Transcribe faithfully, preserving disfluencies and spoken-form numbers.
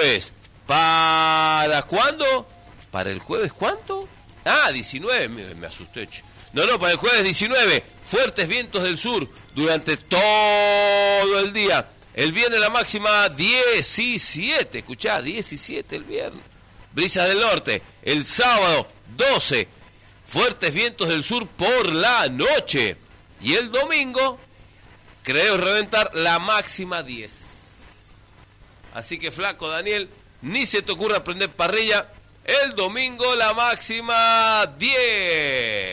Después, ¿para cuándo? ¿Para el jueves cuánto? Ah, diecinueve, me, me asusté. Che. No, no, para el jueves diecinueve, fuertes vientos del sur durante todo el día. El viernes la máxima diecisiete, escuchá, diecisiete el viernes. Brisas del norte, el sábado doce, fuertes vientos del sur por la noche. Y el domingo, creo reventar la máxima diez. Así que flaco, Daniel, ni se te ocurra prender parrilla. El domingo la máxima diez.